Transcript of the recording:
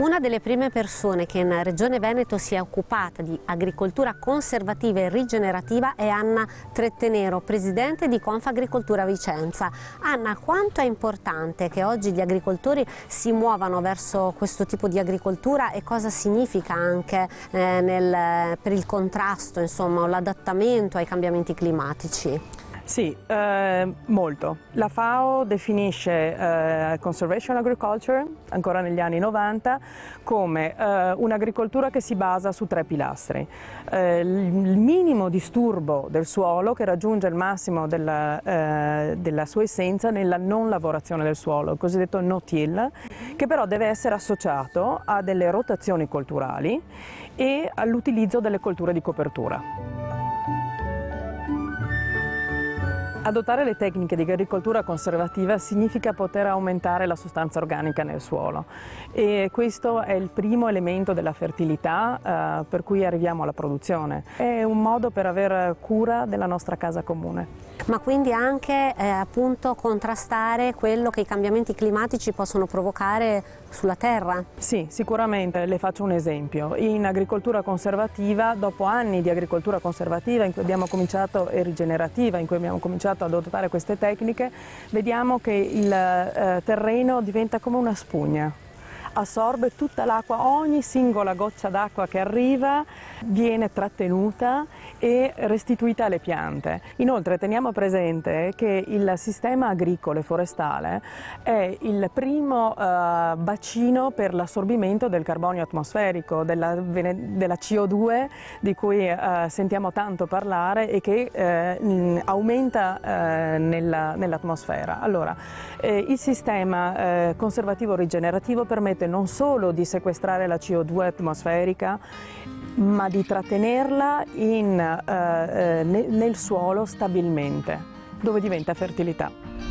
Una delle prime persone che in Regione Veneto si è occupata di agricoltura conservativa e rigenerativa è Anna Trettenero, presidente di Confagricoltura Vicenza. Anna, quanto è importante che oggi gli agricoltori si muovano verso questo tipo di agricoltura e cosa significa anche per il contrasto, insomma, o l'adattamento ai cambiamenti climatici? Sì, molto. La FAO definisce Conservation Agriculture, ancora negli anni 90, come un'agricoltura che si basa su 3 pilastri. Il minimo disturbo del suolo, che raggiunge il massimo della sua essenza nella non lavorazione del suolo, il cosiddetto no-till, che però deve essere associato a delle rotazioni colturali e all'utilizzo delle colture di copertura. Adottare le tecniche di agricoltura conservativa significa poter aumentare la sostanza organica nel suolo e questo è il primo elemento della fertilità per cui arriviamo alla produzione. È un modo per avere cura della nostra casa comune. Ma quindi anche appunto contrastare quello che i cambiamenti climatici possono provocare sulla terra? Sì, sicuramente. Le faccio un esempio. In agricoltura conservativa, dopo anni di agricoltura conservativa in cui abbiamo cominciato e rigenerativa, in cui abbiamo cominciato ad adottare queste tecniche, vediamo che il terreno diventa come una spugna. Assorbe tutta l'acqua, ogni singola goccia d'acqua che arriva viene trattenuta e restituita alle piante. Inoltre teniamo presente che il sistema agricolo e forestale è il primo bacino per l'assorbimento del carbonio atmosferico, della CO2 di cui sentiamo tanto parlare e che aumenta nell'atmosfera. Allora, il sistema conservativo rigenerativo permette non solo di sequestrare la CO2 atmosferica, ma di trattenerla nel suolo stabilmente, dove diventa fertilità.